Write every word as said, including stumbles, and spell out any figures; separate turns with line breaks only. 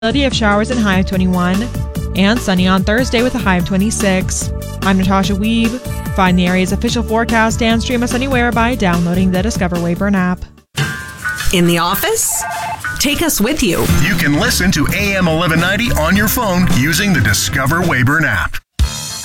Possibility of showers and high of twenty-one, and sunny on Thursday with a high of twenty-six. I'm Natasha Weeb. Find the area's official forecast and stream us anywhere by downloading the Discover Weyburn app.
In the office? Take us with you.
You can listen to A M eleven ninety on your phone using the Discover Weyburn app.